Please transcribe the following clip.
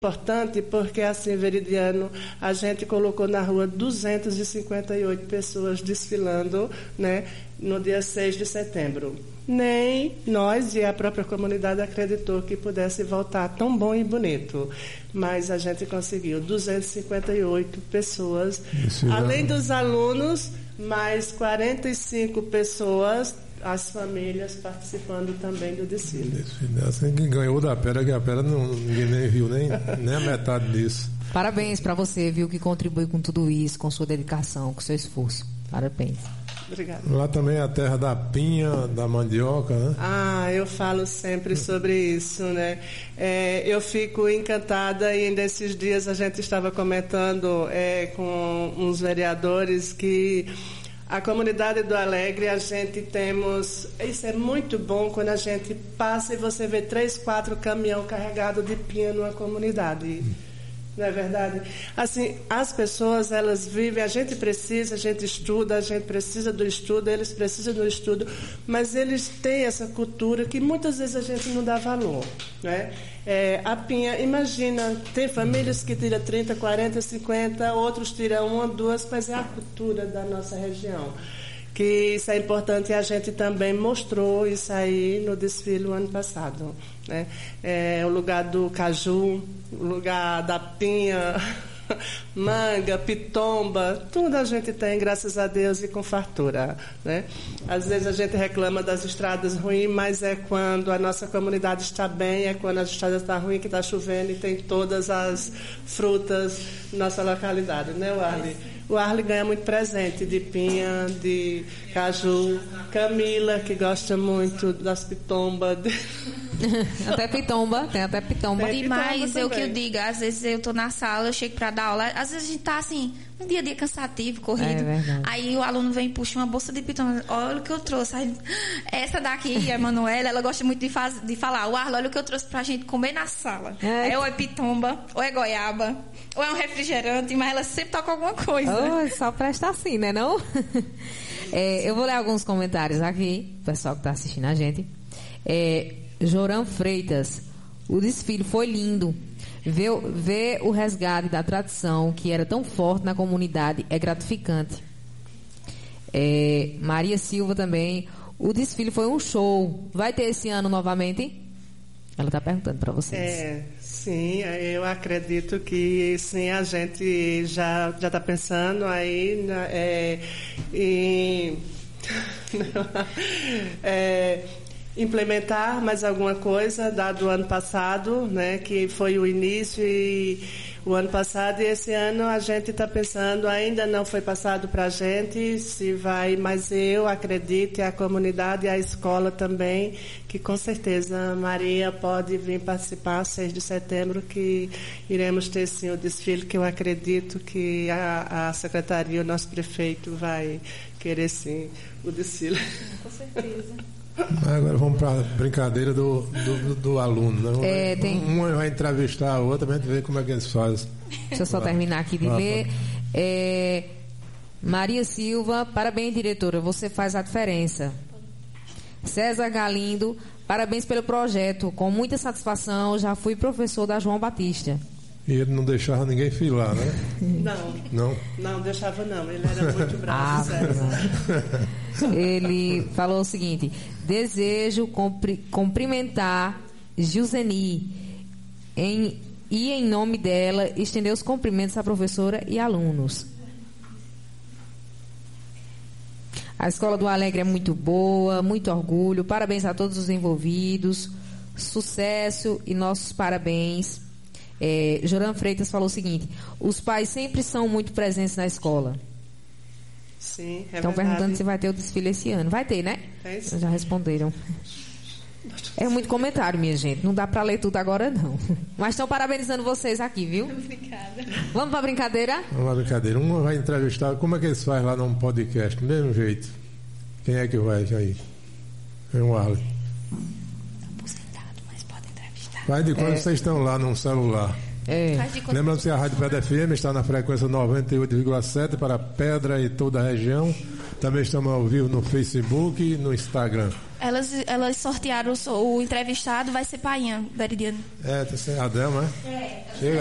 Importante porque, assim, Veridiano, a gente colocou na rua 258 pessoas desfilando, né, no dia 6 de setembro. Nem nós e a própria comunidade acreditou que pudesse voltar tão bom e bonito. Mas a gente conseguiu 258 pessoas, além dos alunos, mais 45 pessoas, as famílias participando também do desfile. Assim que ganhou da Pera, que a Pera ninguém nem viu nem a metade disso. Parabéns para você, viu, que contribui com tudo isso, com sua dedicação, com seu esforço. Parabéns. Obrigada. Lá também é a terra da pinha, da mandioca, né? Eu falo sempre sobre isso, né? Eu fico encantada, e nesses dias a gente estava comentando com uns vereadores que a comunidade do Alegre, a gente temos... Isso é muito bom quando a gente passa e você vê 3, 4 caminhões carregados de pinha numa comunidade. Não é verdade? Assim, as pessoas, elas vivem, a gente estuda, a gente precisa do estudo, eles precisam do estudo, mas eles têm essa cultura que muitas vezes a gente não dá valor, né? A pinha, imagina, tem famílias que tiram 30, 40, 50, outros tiram 1, 2, mas é a cultura da nossa região. Que isso é importante, e a gente também mostrou isso aí no desfile o ano passado, né? O lugar do caju, o lugar da pinha, manga, pitomba, tudo a gente tem, graças a Deus, e com fartura, né? Às vezes a gente reclama das estradas ruins, mas é quando a nossa comunidade está bem, é quando a estrada está ruim, que está chovendo e tem todas as frutas na nossa localidade, né, Warley? O Arley ganha muito presente de pinha, de caju. Camila, que gosta muito das pitombas. Até pitomba, tem até pitomba. Demais, eu que eu digo, às vezes eu tô na sala, eu chego pra dar aula, às vezes a gente tá assim, um dia a dia cansativo, corrido. Aí o aluno vem e puxa uma bolsa de pitomba, olha o que eu trouxe. Aí, essa daqui, a Manuela, ela gosta muito de falar, o Arley, olha o que eu trouxe pra gente comer na sala. Ou é pitomba, ou é goiaba, ou é um refrigerante, mas ela sempre toca alguma coisa. Só presta assim, né, não? Eu vou ler alguns comentários aqui, o pessoal que tá assistindo a gente. Joran Freitas, o desfile foi lindo. Ver o resgate da tradição que era tão forte na comunidade é gratificante. Maria Silva também, o desfile foi um show. Vai ter esse ano novamente? Ela está perguntando para vocês. Sim, eu acredito que sim, a gente já está pensando aí em implementar mais alguma coisa dado o ano passado, né, que foi o início, e o ano passado, e esse ano a gente está pensando, ainda não foi passado para a gente se vai, mas eu acredito, e a comunidade e a escola também, que com certeza Maria pode vir participar 6 de setembro, que iremos ter sim o desfile, que eu acredito que a secretaria, o nosso prefeito vai querer sim o desfile. Com certeza. Agora vamos para a brincadeira do aluno, né? Uma vai entrevistar a outra para a gente ver como é que eles fazem. Deixa eu só terminar aqui de ler. Maria Silva, parabéns, diretora, você faz a diferença. César Galindo, parabéns pelo projeto, com muita satisfação, já fui professor da João Batista. E ele não deixava ninguém filar, né? Não deixava não, ele era muito bravo, César. Ele falou o seguinte: desejo cumprimentar Gilzeni e em nome dela estender os cumprimentos à professora e alunos. A Escola do Alegre é muito boa, muito orgulho, parabéns a todos os envolvidos, sucesso e nossos parabéns. Joran Freitas falou o seguinte: os pais sempre são muito presentes na escola. Sim, Estão perguntando se vai ter o desfile esse ano. Vai ter, né? Já responderam. É muito comentário, minha gente. Não dá pra ler tudo agora, não. Mas estão parabenizando vocês aqui, viu? Obrigada. Vamos pra brincadeira? Vamos pra brincadeira. Uma vai entrevistar. Como é que eles fazem lá num podcast? Do mesmo jeito. Quem é que vai aí? É o Arley. Aposentado, mas pode entrevistar. Vai de quando vocês estão lá num celular. Lembrando que a Rádio Pedra FM está na frequência 98,7 para Pedra e toda a região, Também estamos ao vivo no Facebook e no Instagram. Elas sortearam o entrevistado, vai ser Painha, Veridiano. Tá sendo a dama, é? Chega.